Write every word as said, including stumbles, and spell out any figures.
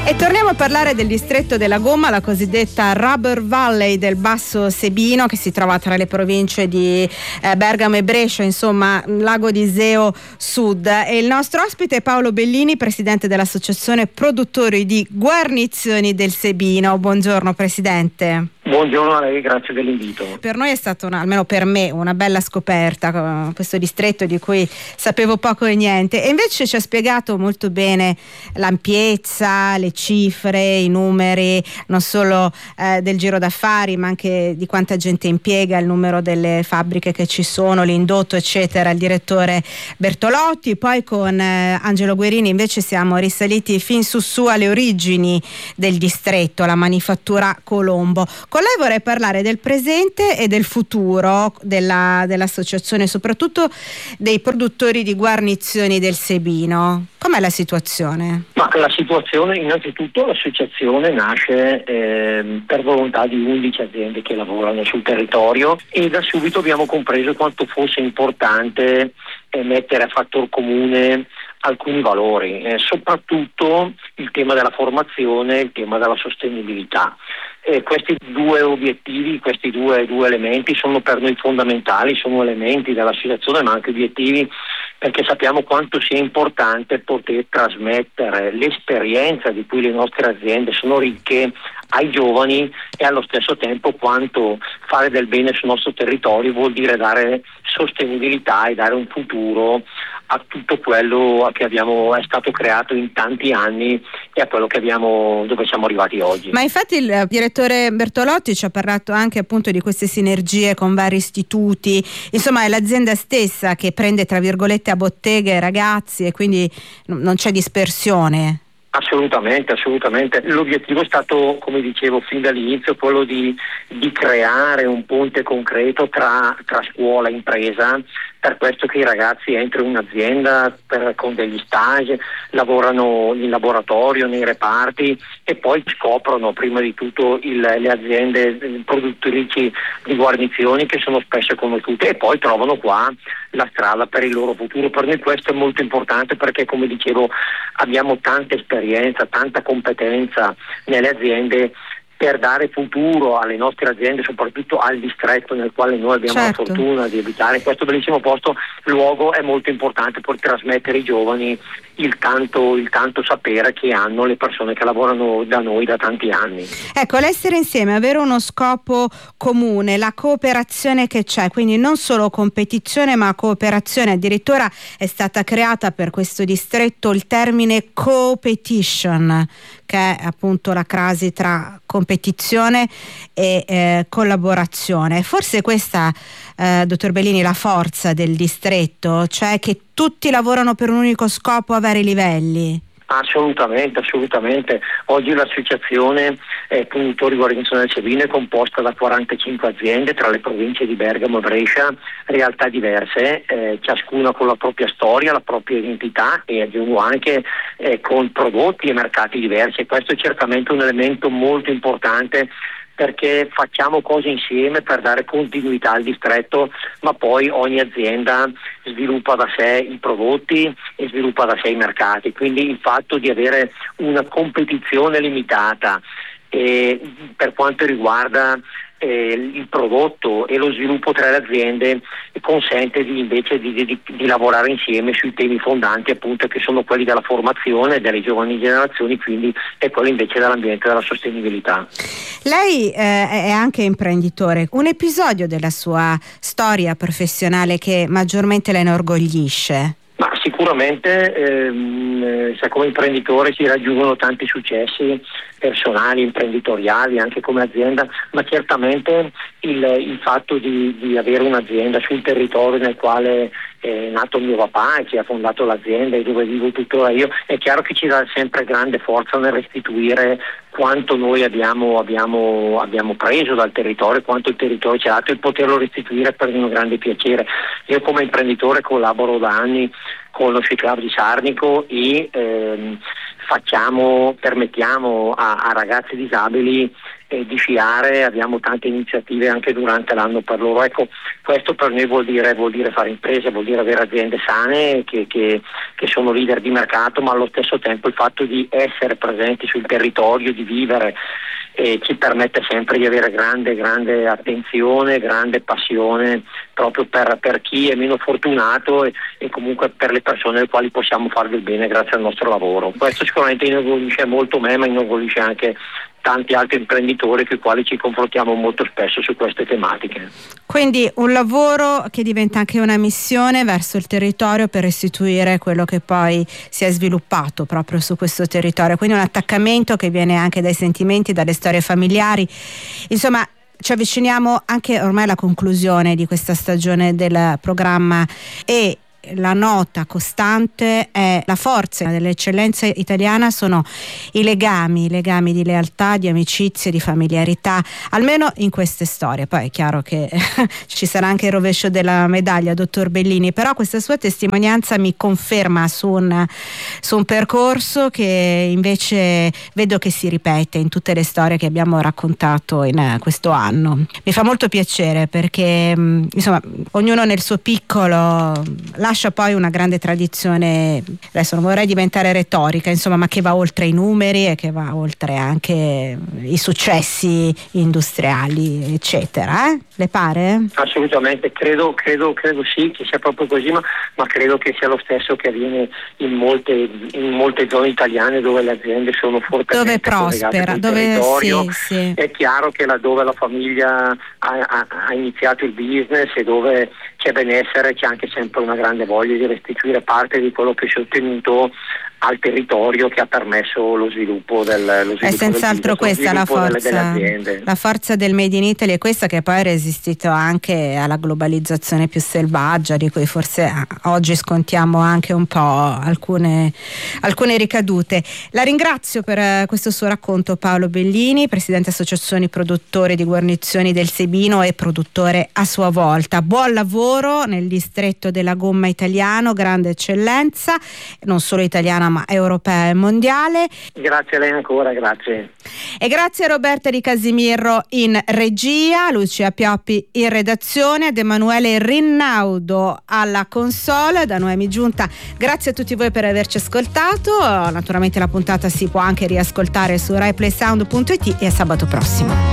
E torniamo a parlare del distretto della gomma, la cosiddetta Rubber Valley del Basso Sebino, che si trova tra le province di eh, Bergamo e Brescia, insomma Lago di Iseo Sud. E il nostro ospite è Paolo Bellini, presidente dell'Associazione Produttori di Guarnizioni del Sebino. Buongiorno Presidente. Buongiorno a lei, grazie dell'invito. Per noi è stata, una, almeno per me, una bella scoperta questo distretto di cui sapevo poco e niente, e invece ci ha spiegato molto bene l'ampiezza, le cifre, i numeri, non solo eh, del giro d'affari, ma anche di quanta gente impiega, il numero delle fabbriche che ci sono, l'indotto, eccetera, il direttore Bertolotti. Poi con eh, Angelo Guerini invece siamo risaliti fin su su alle origini del distretto, la manifattura Colombo. Con lei vorrei parlare del presente e del futuro della, dell'associazione, soprattutto dei produttori di guarnizioni del Sebino. Com'è la situazione? Ma la situazione, innanzitutto, l'associazione nasce eh, per volontà di undici aziende che lavorano sul territorio, e da subito abbiamo compreso quanto fosse importante eh, mettere a fattor comune alcuni valori, eh, soprattutto il tema della formazione, il tema della sostenibilità. Eh, questi due obiettivi, questi due, due elementi sono per noi fondamentali, sono elementi dell'associazione ma anche obiettivi, perché sappiamo quanto sia importante poter trasmettere l'esperienza di cui le nostre aziende sono ricche ai giovani, e allo stesso tempo quanto fare del bene sul nostro territorio vuol dire dare sostenibilità e dare un futuro a tutto quello che abbiamo è stato creato in tanti anni e a quello che abbiamo dove siamo arrivati oggi. Ma infatti il direttore Bertolotti ci ha parlato anche appunto di queste sinergie con vari istituti, insomma è l'azienda stessa che prende tra virgolette a bottega i ragazzi, e quindi non c'è dispersione. Assolutamente, assolutamente. L'obiettivo è stato, come dicevo fin dall'inizio, quello di, di creare un ponte concreto tra, tra scuola e impresa, per questo che i ragazzi entrano in un'azienda per, con degli stage, lavorano in laboratorio, nei reparti, e poi scoprono prima di tutto il, le aziende produttrici di guarnizioni, che sono spesso conosciute, e poi trovano qua la strada per il loro futuro. Per noi questo è molto importante, perché, come dicevo, abbiamo tanta esperienza, tanta competenza nelle aziende per dare futuro alle nostre aziende, soprattutto al distretto nel quale noi abbiamo certo. la fortuna di abitare. Questo bellissimo posto, luogo, è molto importante per trasmettere ai giovani il tanto, il tanto sapere che hanno le persone che lavorano da noi da tanti anni. Ecco, l'essere insieme, avere uno scopo comune, la cooperazione che c'è, quindi non solo competizione ma cooperazione. Addirittura è stata creata per questo distretto il termine co-petition, che è appunto la crasi tra competizione e eh, collaborazione. Forse questa, eh, dottor Bellini, la forza del distretto, cioè che tutti lavorano per un unico scopo a vari livelli. Assolutamente, assolutamente. Oggi l'associazione eh, Produttori Guarnizioni del Sebino è composta da quarantacinque aziende tra le province di Bergamo e Brescia, realtà diverse, eh, ciascuna con la propria storia, la propria identità, e aggiungo anche eh, con prodotti e mercati diversi. E questo è certamente un elemento molto importante, perché facciamo cose insieme per dare continuità al distretto, ma poi ogni azienda sviluppa da sé i prodotti e sviluppa da sé i mercati. Quindi il fatto di avere una competizione limitata eh, per quanto riguarda eh, il prodotto e lo sviluppo tra le aziende consente di, invece di, di, di lavorare insieme sui temi fondanti, appunto, che sono quelli della formazione delle giovani generazioni, quindi e quelli invece dell'ambiente e della sostenibilità. Lei eh, è anche imprenditore. Un episodio della sua storia professionale che maggiormente la inorgoglisce? Ma sicuramente ehm, se come imprenditore si raggiungono tanti successi personali, imprenditoriali, anche come azienda, ma certamente il, il fatto di, di avere un'azienda sul territorio nel quale è nato mio papà e che ha fondato l'azienda e dove vivo tuttora io, è chiaro che ci dà sempre grande forza nel restituire quanto noi abbiamo, abbiamo, abbiamo preso dal territorio, quanto il territorio ci ha dato, e poterlo restituire per un grande piacere. Io come imprenditore collaboro da anni con lo Sci Club di Sarnico e ehm, facciamo, permettiamo a, a ragazzi disabili eh, di Fiare, abbiamo tante iniziative anche durante l'anno per loro. Ecco, questo per noi vuol dire, vuol dire fare impresa, vuol dire avere aziende sane che, che, che sono leader di mercato, ma allo stesso tempo il fatto di essere presenti sul territorio, di vivere, e ci permette sempre di avere grande grande attenzione, grande passione proprio per, per chi è meno fortunato e, e comunque per le persone alle quali possiamo fare del bene grazie al nostro lavoro. Questo sicuramente inorgoglisce molto me, ma inorgoglisce anche tanti altri imprenditori con i quali ci confrontiamo molto spesso su queste tematiche. Quindi un lavoro che diventa anche una missione verso il territorio per restituire quello che poi si è sviluppato proprio su questo territorio, quindi un attaccamento che viene anche dai sentimenti, dalle storie familiari. Insomma, ci avviciniamo anche ormai alla conclusione di questa stagione del programma e la nota costante è la forza dell'eccellenza italiana, sono i legami, i legami di lealtà, di amicizia, di familiarità, almeno in queste storie. Poi è chiaro che ci sarà anche il rovescio della medaglia, dottor Bellini, però questa sua testimonianza mi conferma su un, su un percorso che invece vedo che si ripete in tutte le storie che abbiamo raccontato in questo anno. Mi fa molto piacere perché insomma ognuno nel suo piccolo lascia poi una grande tradizione, adesso non vorrei diventare retorica, insomma, ma che va oltre i numeri e che va oltre anche i successi industriali, eccetera. Eh? Le pare? Assolutamente, credo, credo, credo sì che sia proprio così, ma, ma credo che sia lo stesso che avviene in molte, in molte zone italiane dove le aziende sono fortemente dove prospera, dove territorio. Sì, sì. È chiaro che laddove la famiglia ha, ha, ha iniziato il business e dove c'è benessere c'è anche sempre una grande voglia di restituire parte di quello che si è ottenuto al territorio che ha permesso lo sviluppo del lo sviluppo è senz'altro del questa la forza, delle, delle la forza del Made in Italy, è questa che poi ha resistito anche alla globalizzazione più selvaggia di cui forse oggi scontiamo anche un po' alcune, alcune ricadute. La ringrazio per questo suo racconto, Paolo Bellini, presidente associazioni produttori di guarnizioni del Sebino e produttore a sua volta. Buon lavoro nel distretto della gomma italiano, grande eccellenza non solo italiana ma europea e mondiale. Grazie a lei ancora, grazie. E grazie a Roberta Di Casimirro in regia, Lucia Pioppi in redazione, ad Emanuele Rinnaudo alla console, da Noemi Giunta. Grazie a tutti voi per averci ascoltato. Naturalmente la puntata si può anche riascoltare su rai play sound punto it e a sabato prossimo.